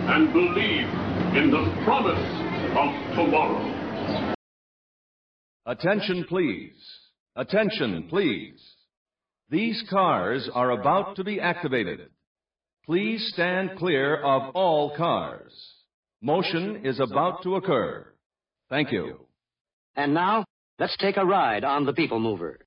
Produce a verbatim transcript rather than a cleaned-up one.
and believe in the promise of tomorrow. Attention, please. Attention, please. These cars are about to be activated. Please stand clear of all cars. Motion is about to occur. Thank you. And now, let's take a ride on the People Mover.